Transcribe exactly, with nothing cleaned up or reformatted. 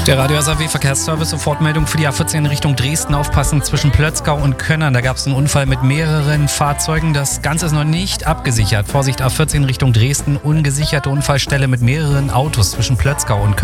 Der Radio S A W Verkehrsservice, Sofortmeldung für die A vierzehn Richtung Dresden. Aufpassen zwischen Plötzkau und Könnern. Da gab es einen Unfall mit mehreren Fahrzeugen. Das Ganze ist noch nicht abgesichert. Vorsicht, A vierzehn Richtung Dresden. Ungesicherte Unfallstelle mit mehreren Autos zwischen Plötzkau und Könnern.